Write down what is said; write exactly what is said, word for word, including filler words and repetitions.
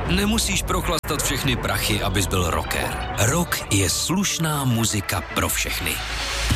Nemusíš prochlastat všechny prachy, abys byl rocker. Rock je slušná muzika pro všechny.